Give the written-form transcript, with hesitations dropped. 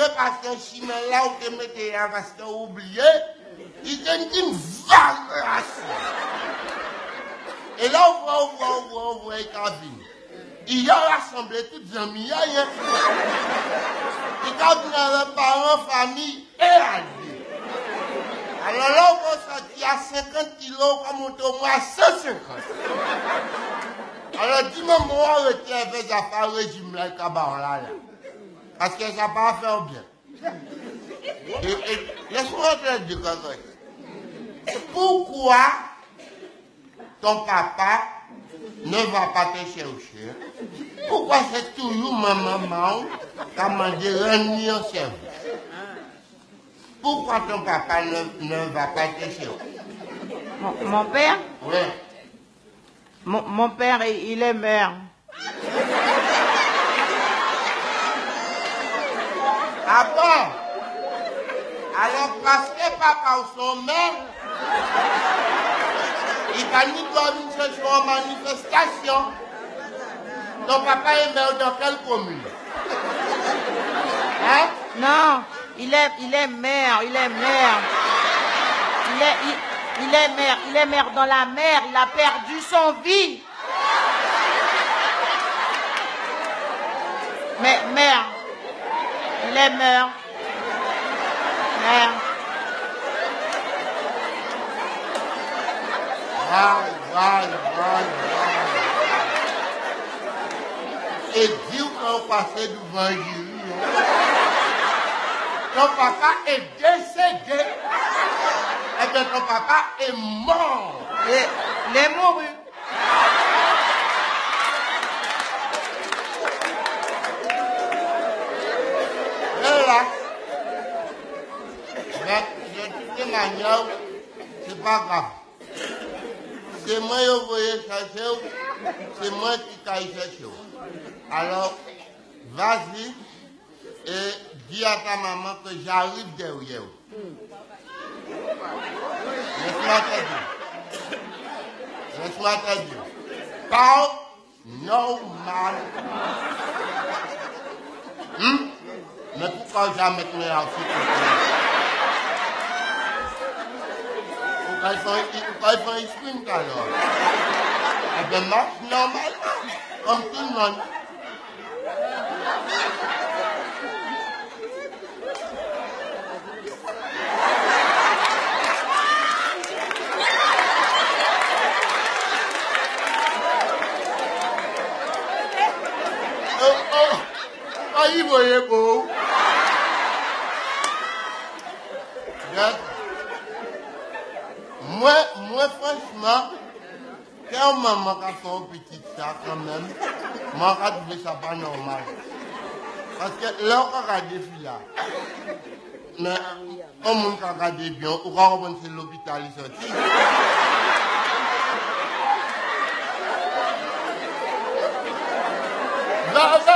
retirer parce que chimère là où tu mettais là parce que oublié, il te dit une vague. Et là, on voit les cabines. Il a rassemblé toutes les amis. Il a les parents, famille et alliés. Alors là, on va sortir à 50 kilos, on va monter au moins à 150. Alors dis-moi, on va retirer les affaires régime là, là. Parce que ça va faire bien. Et laisse-moi te dire quelque chose. Pourquoi ton papa ne va pas te chercher? Pourquoi c'est toujours ma maman qui a demandé rendre au service? Pourquoi ton papa ne va pas te chercher? Mon père? Oui. Mon père, il est maire. Ah bon? Alors parce que papa ou son maire, il va ni dormir chercher en manifestation. Ton papa est maire dans quelle commune? Hein? Non, il est maire, il est maire. Il est maire dans la mer, il a perdu son vie. Mais maire, il est maire. Maire. Et dire qu'on passait devant un jury. Ton papa est décédé. Eh bien, ton papa est mort. Il est mouru. Et là, de toute manière, c'est pas grave. C'est moi qui voulais chercher, c'est moi qui t'ai cherché. Alors, vas-y et dis à ta maman que j'arrive derrière. Laisse-moi te dire. Laisse-moi te dire. Parle normal. Mais pourquoi jamais te mettre en pourquoi ils font un sprint alors? Eh bien, marche normal, comme tout le monde. Oh, il voyait beau. Moi, franchement, quand maman a fait un petit ça quand même, moi, je trouve ça pas normal. Parce que là, on a des filles là. Mais, on monde qui a regardé bien, on va reprendre l'hôpital, il sortit. Va,